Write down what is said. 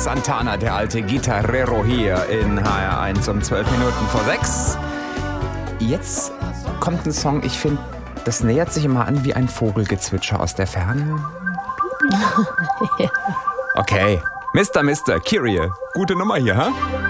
Santana, der alte Gitarrero hier in HR1 um 12 Minuten vor 6. Jetzt kommt ein Song, ich finde, das nähert sich immer an wie ein Vogelgezwitscher aus der Ferne. Okay, Mr. Kyrie, gute Nummer hier, ha?